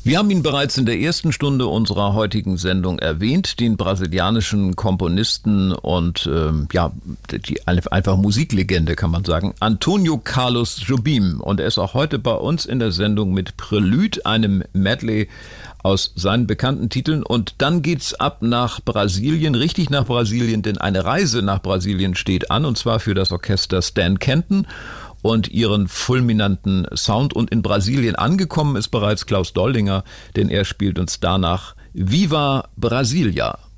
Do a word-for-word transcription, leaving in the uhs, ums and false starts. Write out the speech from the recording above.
Wir haben ihn bereits in der ersten Stunde unserer heutigen Sendung erwähnt, den brasilianischen Komponisten und ähm, ja, die einfach Musiklegende, kann man sagen, Antônio Carlos Jobim. Und er ist auch heute bei uns in der Sendung mit Prelude, einem Medley aus seinen bekannten Titeln. Und dann geht's ab nach Brasilien, richtig nach Brasilien, denn eine Reise nach Brasilien steht an, und zwar für das Orchester Stan Kenton und ihren fulminanten Sound. Und in Brasilien angekommen ist bereits Klaus Doldinger, denn er spielt uns danach Viva Brasilia.